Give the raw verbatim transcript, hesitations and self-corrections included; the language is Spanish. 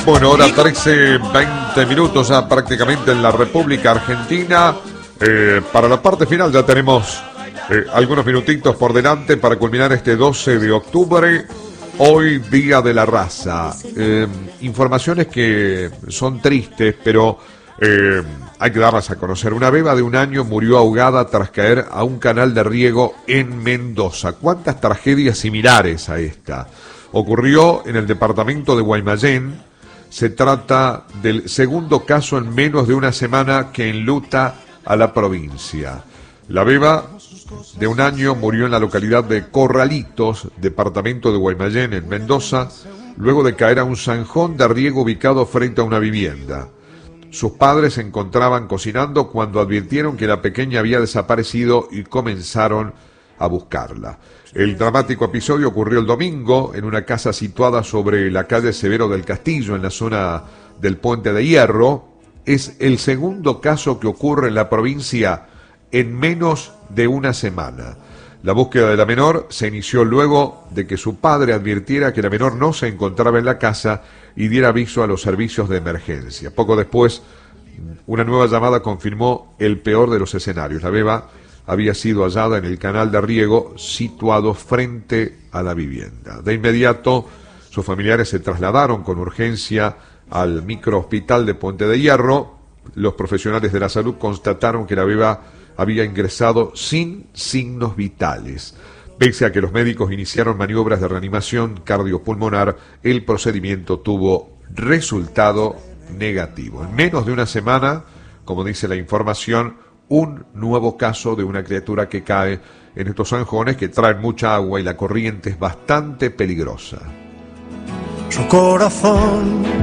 Bueno, hora trece, veinte minutos ya prácticamente en la República Argentina. Eh, para la parte final ya tenemos eh, algunos minutitos por delante para culminar este doce de octubre, hoy Día de la Raza. Eh, informaciones que son tristes, pero eh, hay que darlas a conocer. Una beba de un año murió ahogada tras caer a un canal de riego en Mendoza. ¿Cuántas tragedias similares a esta? Ocurrió en el departamento de Guaymallén. Se trata del segundo caso en menos de una semana que enluta a la provincia. La beba de un año murió en la localidad de Corralitos, departamento de Guaymallén, en Mendoza, luego de caer a un zanjón de riego ubicado frente a una vivienda. Sus padres se encontraban cocinando cuando advirtieron que la pequeña había desaparecido y comenzaron a buscarla. El dramático episodio ocurrió el domingo en una casa situada sobre la calle Severo del Castillo, en la zona del Puente de Hierro. Es el segundo caso que ocurre en la provincia en menos de una semana. La búsqueda de la menor se inició luego de que su padre advirtiera que la menor no se encontraba en la casa y diera aviso a los servicios de emergencia. Poco después, una nueva llamada confirmó el peor de los escenarios. La beba había sido hallada en el canal de riego situado frente a la vivienda. De inmediato, sus familiares se trasladaron con urgencia al microhospital de Puente de Hierro. Los profesionales de la salud constataron que la beba había ingresado sin signos vitales. Pese a que los médicos iniciaron maniobras de reanimación cardiopulmonar, el procedimiento tuvo resultado negativo. En menos de una semana, como dice la información, un nuevo caso de una criatura que cae en estos zanjones que traen mucha agua y la corriente es bastante peligrosa. Su corazón